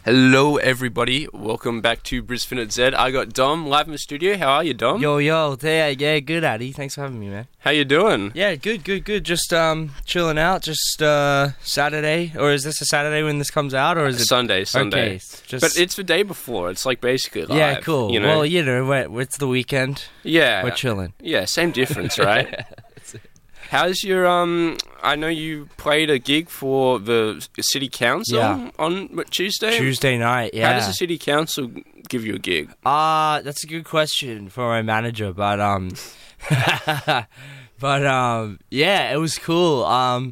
Hello, everybody. Welcome back to Brisbane at Z. I got Dom live in the studio. How are you, Dom? Yo, yeah, good, Addy. Thanks for having me, man. How you doing? Yeah, good. Just chilling out. Just Saturday, or is this a Saturday when this comes out, or is it Sunday? Okay, But it's the day before. It's like basically live. Yeah, cool. You know? Well, it's the weekend. Yeah, We're chilling. Yeah, same difference, right? How's your I know you played a gig for the city council on Tuesday. Tuesday night. Yeah. How does the city council give you a gig? That's a good question for my manager, but yeah, it was cool.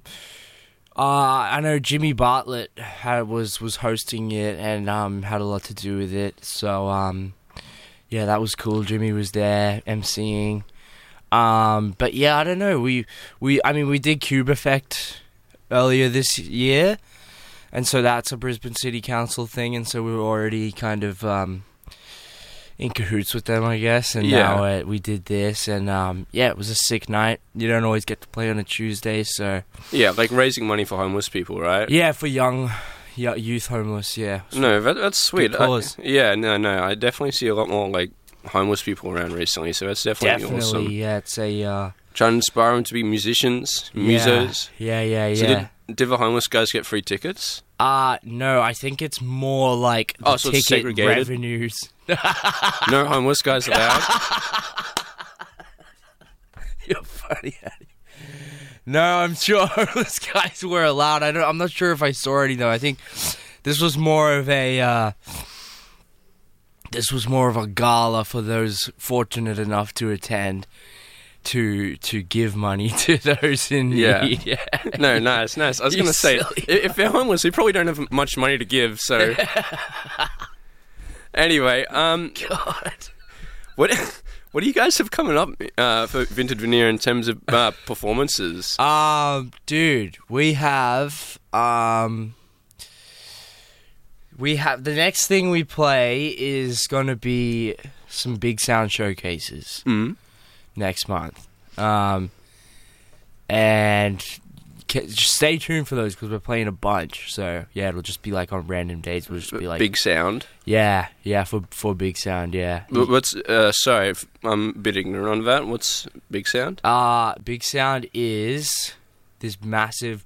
I know Jimmy Bartlett was hosting it and had a lot to do with it. So yeah, that was cool. Jimmy was there emceeing. But yeah, I don't know. We did Cube Effect earlier this year, and so that's a Brisbane City Council thing, and so we were already kind of in cahoots with them, I guess. And now we did this, and yeah, it was a sick night. You don't always get to play on a Tuesday, so yeah, like raising money for homeless people, right? Yeah, for youth homeless. Yeah. No, that's sweet. Good cause. I definitely see a lot more like homeless people around recently, so that's definitely awesome. Yeah, it's a trying to inspire them to be musicians, musos. Yeah. So did the homeless guys get free tickets? No, I think it's more like the so ticket segregated revenues. No homeless guys allowed. You're funny, Eddie. No, I'm sure homeless guys were allowed. I'm not sure if I saw any though. I think this was more of a gala for those fortunate enough to attend, to give money to those in need. Yeah. No, nice. I was going to say, if they're homeless, they probably don't have much money to give, so... Anyway, God. What do you guys have coming up for Vintage Veneer in terms of performances? Dude, we have the next thing we play is going to be some big sound showcases next month. And just stay tuned for those because we're playing a bunch. So, yeah, it'll just be like on random dates. We'll just be like... Big sound? Yeah, for big sound, yeah. What's... sorry, if I'm a bit ignorant on that. What's big sound? Big sound is this massive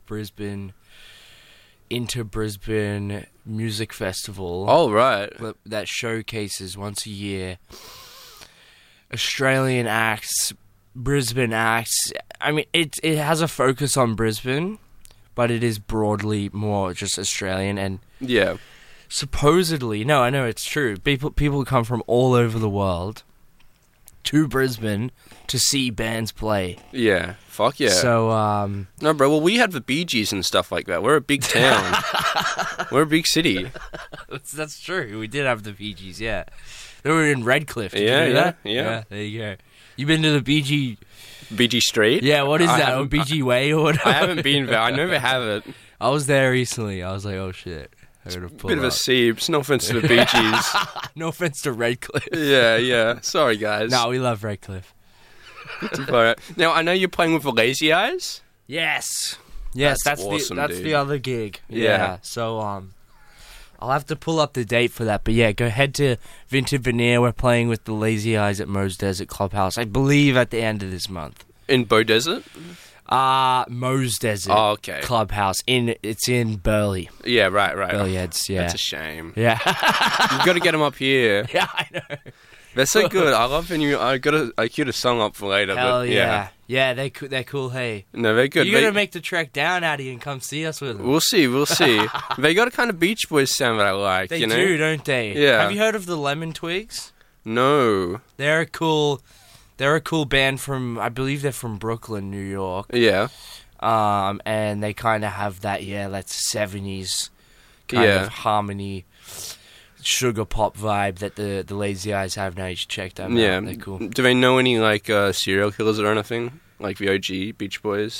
Inter-Brisbane music festival. Oh, right. That showcases once a year Australian acts, Brisbane acts. I mean, it has a focus on Brisbane, but it is broadly more just Australian. And yeah, supposedly, no, I know it's true. People come from all over the world to Brisbane to see bands play. Yeah, fuck yeah. So, no, bro, well, we had the Bee Gees and stuff like that. We're a big town. We're a big city. That's true. We did have the Bee Gees, yeah. They were in Redcliffe. Did you know that? Yeah. There you go. You been to the BG Street? Yeah, what is that? Or BG Way or whatever? I haven't been there. I never have it. I was there recently. I was like, oh shit. I gotta pull Bit of a seeps. No offense to the Bee Gees. No offense to Redcliffe. Yeah. Sorry, guys. No, we love Redcliffe. Now, I know you're playing with the Lazy Eyes. Yes, that's awesome, that's dude. the other gig. Yeah. So, I'll have to pull up the date for that. But yeah, go head to Vintage Veneer. We're playing with the Lazy Eyes at Moe's Desert Clubhouse, I believe at the end of this month. In Bow Desert? Moe's Desert Clubhouse. It's in Burleigh. Yeah, right. Burleigh Heads, yeah. That's a shame. Yeah. You've got to get them up here. Yeah, I know. They're so good. I love when I queued a song up for later. Hell but yeah. Yeah, they're cool, hey. No, they're good. You gotta make the trek down, Addy, and come see us with them. We'll see. They got a kind of Beach Boys sound that I like, They you know? do, don't they? Yeah. Have you heard of the Lemon Twigs? No. They're a cool band from, I believe they're from Brooklyn, New York. Yeah. And they kind of have that, that's 70s kind of harmony, sugar pop vibe that the Lazy Eyes have now. You should check them out. They're cool. Do they know any, like, serial killers or anything? Like the OG Beach Boys?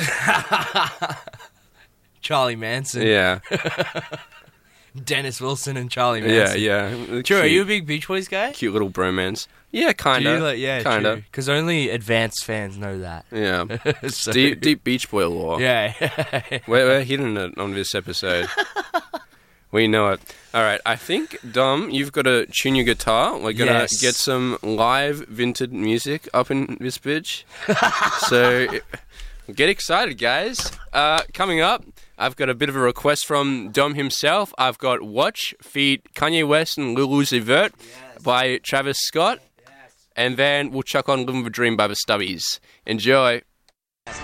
Charlie Manson. Yeah. Dennis Wilson and Charlie Manson. Yeah. True, are you a big Beach Boys guy? Cute little bromance. Yeah, kind of. Kind of. Because only advanced fans know that. Yeah. Deep Beach Boy lore. Yeah. We're hitting it on this episode. We know it. All right, I think, Dom, you've got to tune your guitar. We're going to get some live vintage music up in this bitch. So get excited, guys. Coming up, I've got a bit of a request from Dom himself. I've got Watch feat Kanye West and Lil Uzi Vert by Travis Scott. And then we'll chuck on Living the Dream by the Stubbies. Enjoy. This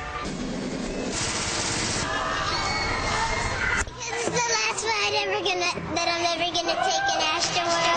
is the last ride that I'm ever gonna take in Astroworld.